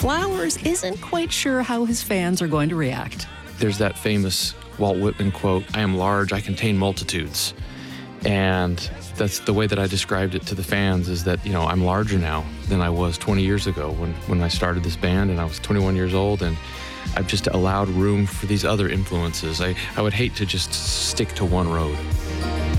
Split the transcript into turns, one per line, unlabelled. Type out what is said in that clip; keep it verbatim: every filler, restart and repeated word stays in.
Flowers isn't quite sure how his fans are going to react.
There's that famous Walt Whitman quote, "I am large, I contain multitudes." And that's the way that I described it to the fans, is that, you know, I'm larger now than I was twenty years ago when, when I started this band, and I was twenty-one years old, and I've just allowed room for these other influences. I, I would hate to just stick to one road.